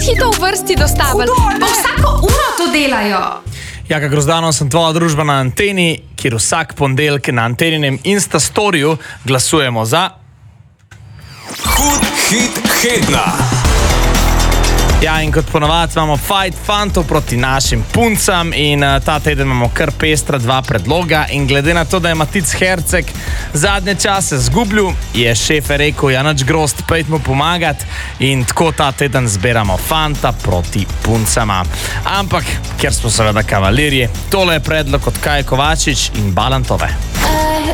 hitro v vrsti dostavili. Pa vsako uro to delajo. Jaka Grozdanov, sem tvoja družba na Anteni, kjer vsak ponedeljek na Anteninem Instastoriju glasujemo za... Hud hit tedna. Ja, in kot ponovadi imamo fight fantov proti našim puncam in ta teden imamo kar pestra dva predloga in glede na to, da je Matic Herceg zadnje čase zgublil, je šefe rekel, ja nič grozd, pejt mu pomagati in tako ta teden zbiramo fanta proti puncama. Ampak, ker smo seveda kavalirji, tole je predlog od Kaje Kovačič in Balantove.